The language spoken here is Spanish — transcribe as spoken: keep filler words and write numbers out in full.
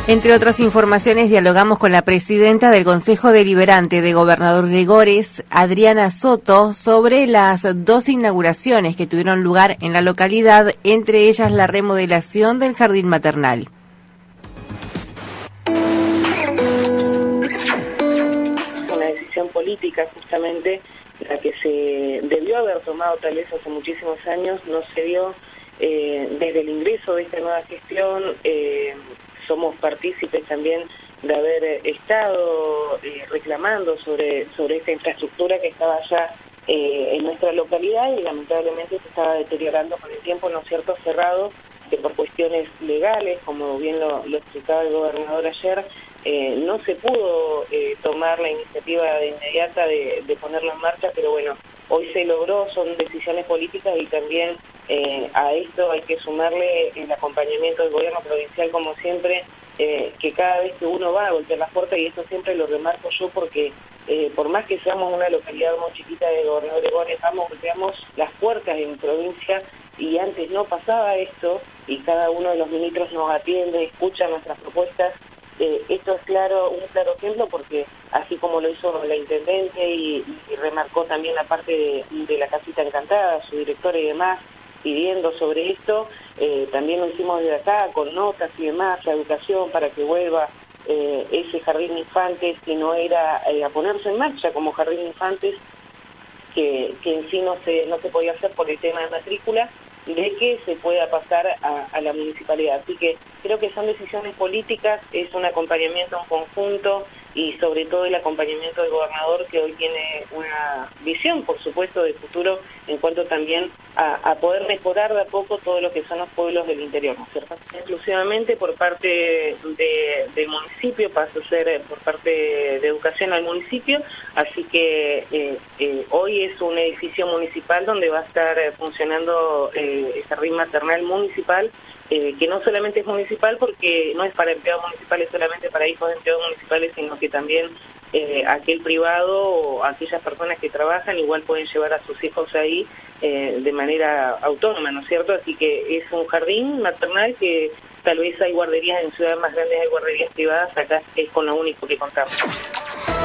Entre otras informaciones, dialogamos con la presidenta del Consejo Deliberante de Gobernador Gregores, Adriana Soto, sobre las dos inauguraciones que tuvieron lugar en la localidad, entre ellas la remodelación del jardín maternal. Una decisión política, justamente, la que se debió haber tomado tal vez hace muchísimos años, no se dio eh, desde el ingreso de esta nueva gestión. eh, Somos partícipes también de haber estado eh, reclamando sobre, sobre esta infraestructura que estaba ya eh, en nuestra localidad y lamentablemente se estaba deteriorando con el tiempo, ¿no es cierto?, cerrado, que por cuestiones legales, como bien lo, lo explicaba el gobernador ayer, eh, no se pudo eh, tomar la iniciativa de inmediata de, de ponerlo en marcha, pero bueno, hoy se logró, son decisiones políticas y también eh, a esto hay que sumarle el acompañamiento del gobierno provincial, como siempre, eh, que cada vez que uno va a golpear las puertas, y esto siempre lo remarco yo porque eh, por más que seamos una localidad muy chiquita de Gobernador Gregores, vamos, golpeamos las puertas en provincia y antes no pasaba esto y cada uno de los ministros nos atiende, escucha nuestras propuestas. Eh, esto es claro, un claro ejemplo porque así como lo hizo la intendente y, y remarcó también la parte de, de la Casita Encantada, su directora y demás, pidiendo sobre esto, eh, también lo hicimos desde acá con notas y demás, la educación para que vuelva eh, ese jardín de infantes que no era eh, a ponerse en marcha como jardín de infantes, que, que en sí no se, no se podía hacer por el tema de matrícula, de que se pueda pasar a, a la municipalidad. Así que creo que son decisiones políticas, es un acompañamiento en conjunto y sobre todo el acompañamiento del gobernador, que hoy tiene una visión, por supuesto, de futuro en cuanto también a, a poder mejorar de a poco todo lo que son los pueblos del interior, ¿no es cierto? Exclusivamente por parte de, del municipio, pasa a ser por parte de educación al municipio, así que eh, eh, hoy es un edificio municipal donde va a estar funcionando eh, el jardín maternal municipal, Eh, que no solamente es municipal porque no es para empleados municipales, solamente para hijos de empleados municipales, sino que también eh, aquel privado o aquellas personas que trabajan igual pueden llevar a sus hijos ahí eh, de manera autónoma, ¿no es cierto? Así que es un jardín maternal que tal vez hay guarderías en ciudades más grandes, hay guarderías privadas, acá es con lo único que contamos.